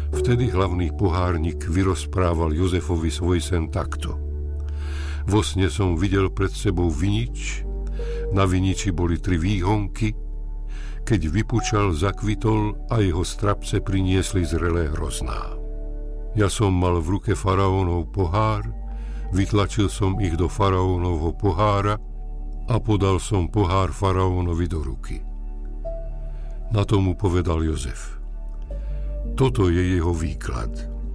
Vtedy hlavný pohárnik vyrozprával Jozefovi svoj sen takto. Vo sne som videl pred sebou vinič, na viniči boli 3 výhonky, keď vypučal, zakvitol a jeho strapce priniesli zrelé hrozná. Ja som mal v ruke faraónov pohár, vytlačil som ich do faraónovho pohára a podal som pohár faraónovi do ruky. Na to mu povedal Jozef: toto je jeho výklad.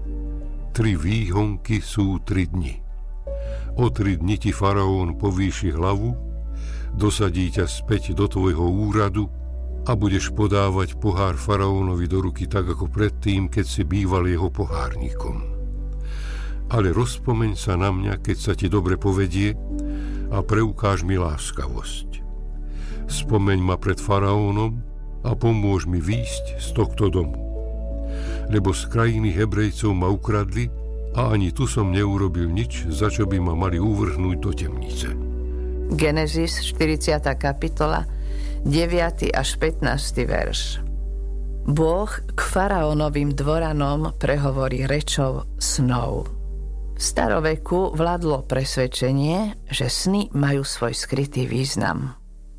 3 výhonky sú 3 dni. O 3 dni ti faraón povýši hlavu, dosadí ťa späť do tvojho úradu a budeš podávať pohár faraónovi do ruky tak ako predtým, keď si býval jeho pohárnikom. Ale rozpomeň sa na mňa, keď sa ti dobre povedie, a preukáž mi láskavosť. Spomeň ma pred faraónom a pomôž mi výjsť z tohto domu. Lebo z krajiny Hebrejcov ma ukradli a ani tu som neurobil nič, za čo by ma mali uvrhnúť do temnice. Genesis 40. kapitola 9. až 15. verš. Boh k faraónovým dvoranom prehovorí rečou snov. V staroveku vládlo presvedčenie, že sny majú svoj skrytý význam.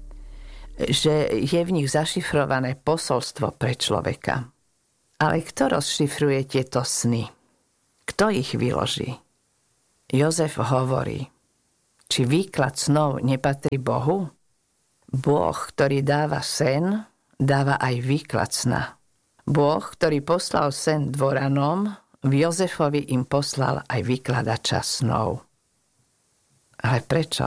Že je v nich zašifrované posolstvo pre človeka. Ale kto rozšifruje tieto sny? Kto ich vyloží? Jozef hovorí: či výklad snov nepatrí Bohu? Boh, ktorý dáva sen, dáva aj výklad sna. Boh, ktorý poslal sen dvoranom, v Jozefovi im poslal aj vykladača snov. Ale prečo?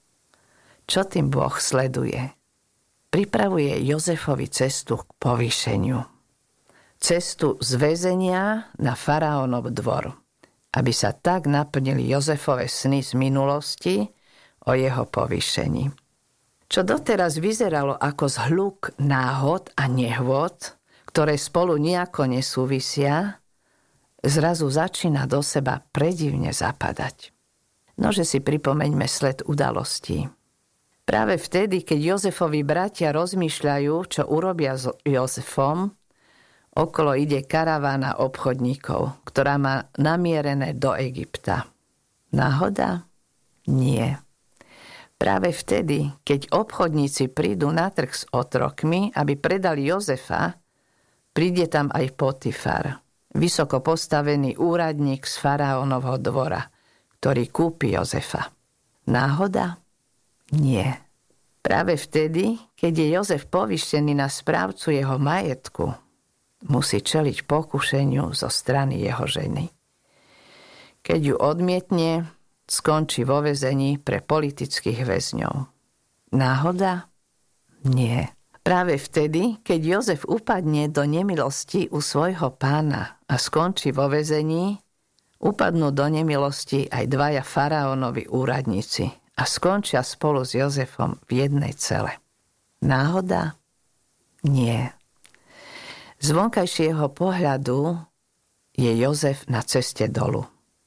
Čo tým Boh sleduje? Pripravuje Jozefovi cestu k povýšeniu. Cestu z väzenia na faraónov dvor, aby sa tak naplnili Jozefove sny z minulosti o jeho povýšení. Čo doteraz vyzeralo ako zhluk náhod a nehôd, ktoré spolu nejako nesúvisia, zrazu začína do seba predivne zapadať. Nože si pripomeňme sled udalostí. Práve vtedy, keď Jozefovi bratia rozmýšľajú, čo urobia s Jozefom, okolo ide karavána obchodníkov, ktorá má namierené do Egypta. Náhoda? Nie. Práve vtedy, keď obchodníci prídu na trh s otrokmi, aby predali Jozefa, príde tam aj Potifar, vysoko postavený úradník z faraónovho dvora, ktorý kúpi Jozefa. Náhoda? Nie. Práve vtedy, keď je Jozef povýšený na správcu jeho majetku, musí čeliť pokušeniu zo strany jeho ženy. Keď ju odmietne, skončí vo väzení pre politických väzňov. Náhoda? Nie. Práve vtedy, keď Jozef upadne do nemilosti u svojho pána a skončí vo väzení, upadnú do nemilosti aj 2 faraónovi úradníci a skončia spolu s Jozefom v jednej cele. Náhoda? Nie. Z vonkajšieho pohľadu je Jozef na ceste dolu.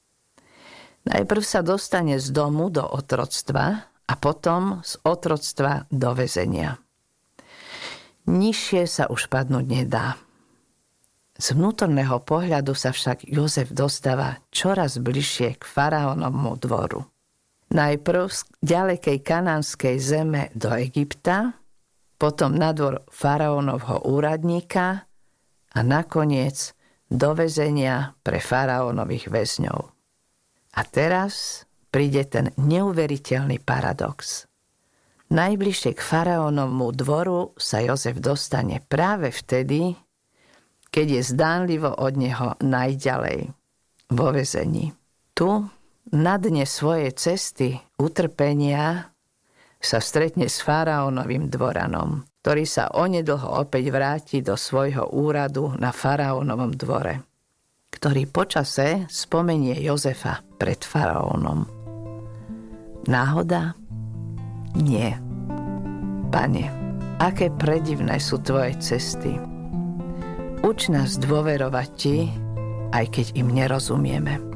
Najprv sa dostane z domu do otroctva a potom z otroctva do väzenia. Nižšie sa už padnúť nedá. Z vnútorného pohľadu sa však Jozef dostáva čoraz bližšie k faraónovmu dvoru. Najprv z ďalekej kanánskej zeme do Egypta, potom na dvor faraónovho úradníka a nakoniec do väzenia pre faraónových väzňov. A teraz príde ten neuveriteľný paradox. Najbližšie k faraónovmu dvoru sa Jozef dostane práve vtedy, keď je zdánlivo od neho najďalej, vo väzení. Tu, na dne svojej cesty utrpenia, sa stretne s faraónovým dvoranom, ktorý sa onedlho opäť vráti do svojho úradu na faraónovom dvore, ktorý počase spomenie Jozefa pred faraónom. Náhoda? Nie. Pane, aké predivné sú tvoje cesty. Uč nás dôverovať ti, aj keď im nerozumieme.